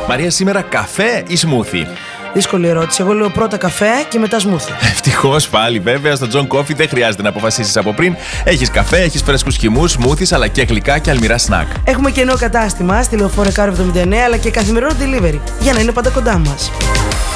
Μαρία, σήμερα καφέ ή σμούθι? Δύσκολη ερώτηση. Εγώ λέω πρώτα καφέ και μετά σμούθι. Ευτυχώς πάλι, βέβαια, στο John Coffee δεν χρειάζεται να αποφασίσεις από πριν. Έχεις καφέ, έχεις φρέσκους χυμούς, σμούθις, αλλά και γλυκά και αλμυρά σνακ. Έχουμε και νέο κατάστημα στη Λεωφόρο Εκάρου 79, αλλά και καθημερινό delivery, για να είναι πάντα κοντά μας.